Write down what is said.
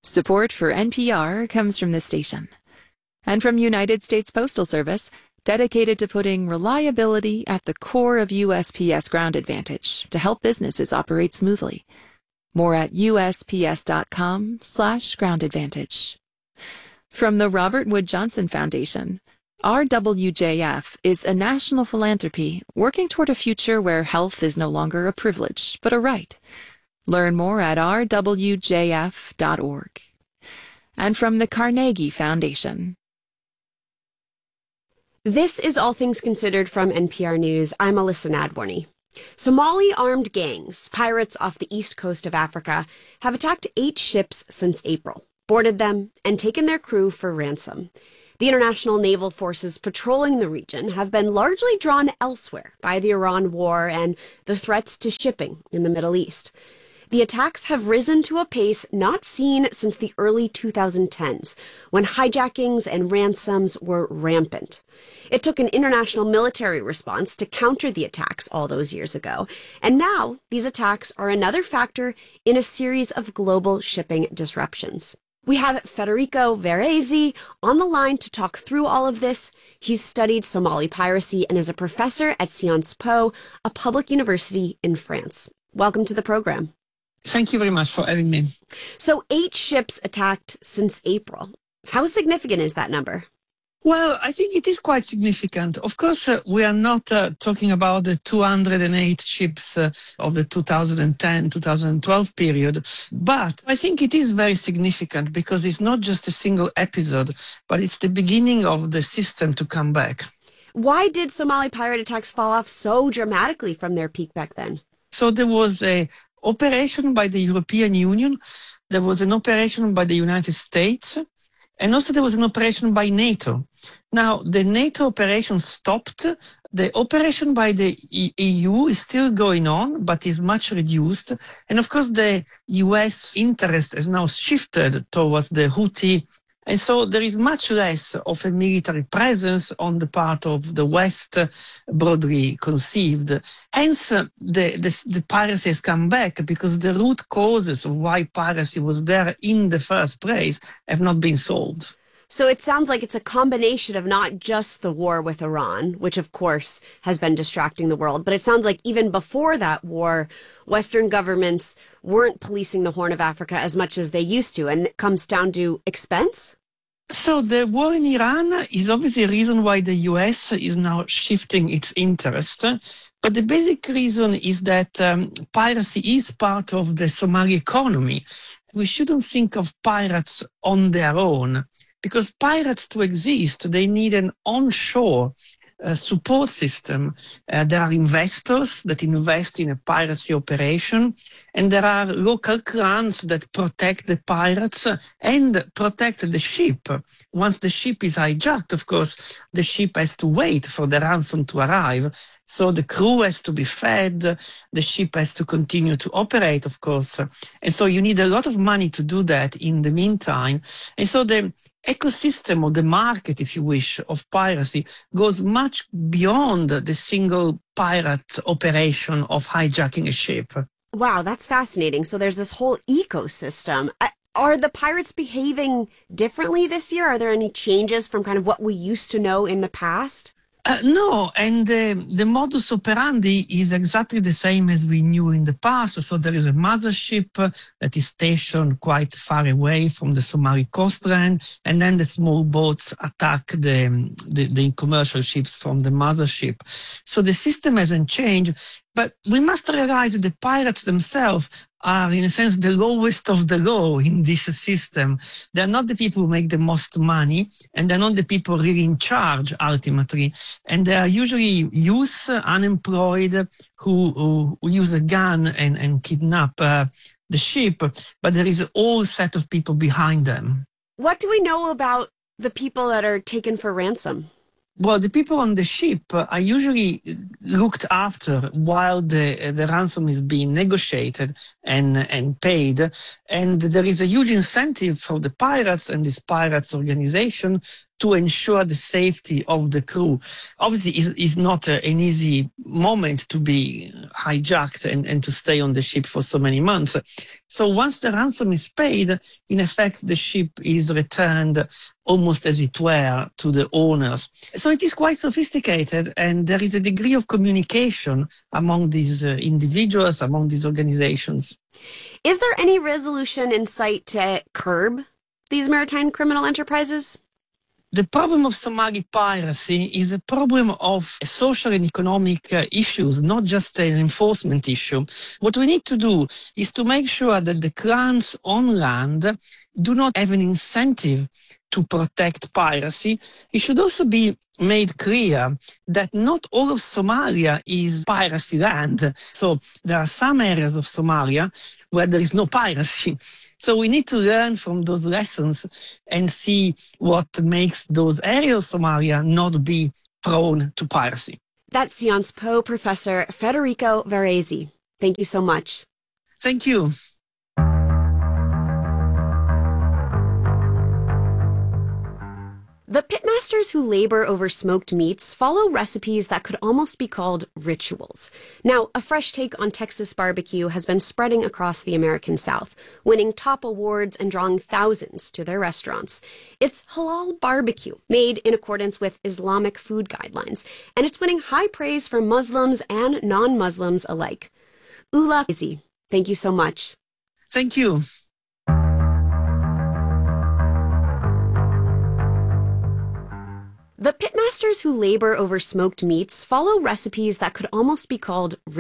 Support for NPR comes from this station and from United States Postal Service, dedicated to putting reliability at the core of USPS Ground Advantage to help businesses operate smoothly. More at USPS.com/groundadvantage. From the Robert Wood Johnson Foundation, RWJF is a national philanthropy working toward a future where health is no longer a privilege, but a right. Learn more at rwjf.org. And from the Carnegie Foundation. This is All Things Considered from NPR News. I'm Alyssa Nadworny. Somali armed gangs, pirates off the east coast of Africa, have attacked 8 ships since April, boarded them, and taken their crew for ransom. The international naval forces patrolling the region have been largely drawn elsewhere by the Iran war and the threats to shipping in the Middle East. The attacks have risen to a pace not seen since the early 2010s, when hijackings and ransoms were rampant. It took an international military response to counter the attacks all those years ago, and now these attacks are another factor in a series of global shipping disruptions. We have Federico Verresi on the line to talk through all of this. He's studied Somali piracy and is a professor at Sciences Po, a public university in France. Welcome to the program. Thank you very much for having me. So 8 ships attacked since April. How significant is that number? Well, I think it is quite significant. Of course, we are not talking about the 208 ships of the 2010-2012 period, but I think it is very significant because it's not just a single episode, but it's the beginning of the system to come back. Why did Somali pirate attacks fall off so dramatically from their peak back then? So there was a operation by the European Union, there was an operation by the United States, and also there was an operation by NATO. Now, the NATO operation stopped. The operation by the EU is still going on, but is much reduced. And of course, the US interest has now shifted towards the Houthi. And so there is much less of a military presence on the part of the West, broadly conceived. Hence, the piracy has come back because the root causes of why piracy was there in the first place have not been solved. So it sounds like it's a combination of not just the war with Iran, which of course has been distracting the world, but it sounds like even before that war, Western governments weren't policing the Horn of Africa as much as they used to, and it comes down to expense? So the war in Iran is obviously a reason why the US is now shifting its interest. But the basic reason is that piracy is part of the Somali economy. We shouldn't think of pirates on their own, because pirates to exist, they need an onshore support system. There are investors that invest in a piracy operation, and there are local clans that protect the pirates and protect the ship. Once the ship is hijacked, of course, the ship has to wait for the ransom to arrive. So the crew has to be fed, the ship has to continue to operate, of course. And so you need a lot of money to do that in the meantime. And so the ecosystem or the market, if you wish, of piracy goes much beyond the single pirate operation of hijacking a ship. Wow, that's fascinating. So there's this whole ecosystem. Are the pirates behaving differently this year? Are there any changes from kind of what we used to know in the past? No, and the modus operandi is exactly the same as we knew in the past. So there is a mothership that is stationed quite far away from the Somali coastline, and then the small boats attack the commercial ships from the mothership. So the system hasn't changed, but we must realize that the pirates themselves are, in a sense, the lowest of the low in this system. They're not the people who make the most money, and they're not the people really in charge, ultimately. And they are usually youth, unemployed, who use a gun and kidnap the ship, but there is a whole set of people behind them. What do we know about the people that are taken for ransom? Well, the people on the ship are usually looked after while the ransom is being negotiated and paid. And there is a huge incentive for the pirates and this pirates organization to ensure the safety of the crew. Obviously, it's not an easy moment to be hijacked and to stay on the ship for so many months. So once the ransom is paid, in effect, the ship is returned almost as it were to the owners. So it is quite sophisticated, and there is a degree of communication among these individuals, among these organizations. Is there any resolution in sight to curb these maritime criminal enterprises? The problem of Somali piracy is a problem of social and economic issues, not just an enforcement issue. What we need to do is to make sure that the clans on land do not have an incentive to protect piracy. It should also be made clear that not all of Somalia is piracy land. So there are some areas of Somalia where there is no piracy. So we need to learn from those lessons and see what makes those areas of Somalia not be prone to piracy. That's Sciences Po professor Federico Varese. Thank you so much. Thank you. The pitmasters who labor over smoked meats follow recipes that could almost be called rituals. Now, a fresh take on Texas barbecue has been spreading across the American South, winning top awards and drawing thousands to their restaurants. It's halal barbecue, made in accordance with Islamic food guidelines, and it's winning high praise from Muslims and non-Muslims alike. Ula Izzy, thank you so much. Thank you. The pitmasters who labor over smoked meats follow recipes that could almost be called